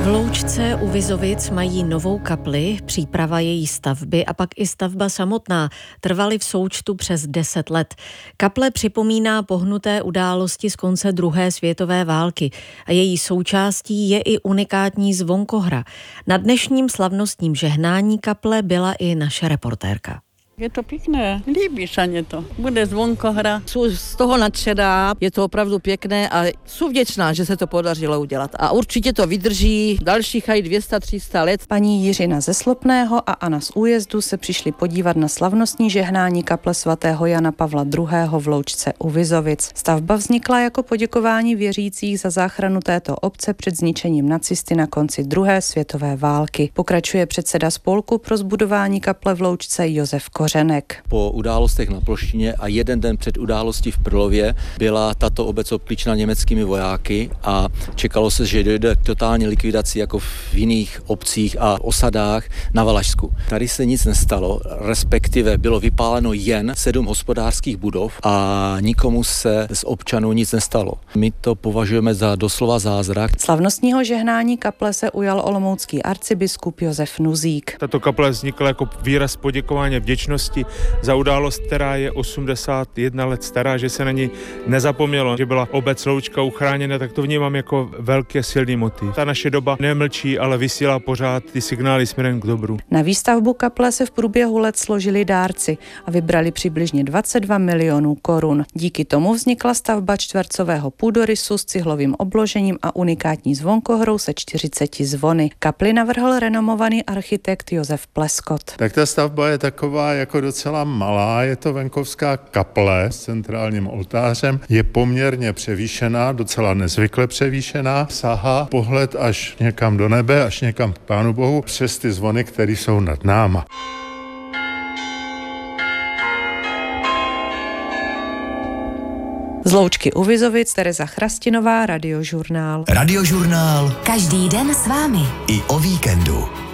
V Loučce u Vizovic mají novou kapli, příprava její stavby a pak i stavba samotná trvaly v součtu přes 10 let. Kaple připomíná pohnuté události z konce druhé světové války a její součástí je i unikátní zvonkohra. Na dnešním slavnostním žehnání kaple byla i naše reportérka. Je to pěkné, líbí se mě to. Bude zvonkohra. Jsou z toho nadšená, je to opravdu pěkné a jsou vděčná, že se to podařilo udělat. A určitě to vydrží dalších 200-300 let. Paní Jiřina ze Slopného a Anna z Újezdu se přišli podívat na slavnostní žehnání kaple svatého Jana Pavla II. V Loučce u Vizovic. Stavba vznikla jako poděkování věřících za záchranu této obce před zničením nacisty na konci druhé světové války. Pokračuje předseda spolku pro zbudování kaple v Loučce Josef Kořenek. Po událostech na Ploštině a jeden den před událostí v Prlově byla tato obec obklíčena německými vojáky a čekalo se, že dojde k totální likvidaci jako v jiných obcích a osadách na Valašsku. Tady se nic nestalo, respektive bylo vypáleno jen 7 hospodářských budov a nikomu se z občanů nic nestalo. My to považujeme za doslova zázrak. Slavnostního žehnání kaple se ujal olomoucký arcibiskup Josef Nuzík. Tato kaple vznikla jako výraz poděkování a vděčnosti za událost, která je 81 let stará, že se na ní nezapomnělo, že byla obec Loučka uchráněna, tak to vnímám jako velký silný motiv. Ta naše doba nemlčí, ale vysílá pořád ty signály směrem k dobru. Na výstavbu kaple se v průběhu let složili dárci a vybrali přibližně 22 milionů korun. Díky tomu vznikla stavba čtvercového půdorysu s cihlovým obložením a unikátní zvonkohrou se 40 zvony. Kapli navrhl renomovaný architekt Josef Pleskot. Tak ta stavba je taková jako docela malá, je to venkovská kaple s centrálním oltářem, je poměrně převýšená, docela nezvykle převýšená, sahá pohled až někam do nebe, až někam k Pánu Bohu, přes ty zvony, které jsou nad náma. Z Loučky u Vizovic Tereza Chrastinová, Radiožurnál. Radiožurnál. Každý den s vámi. I o víkendu.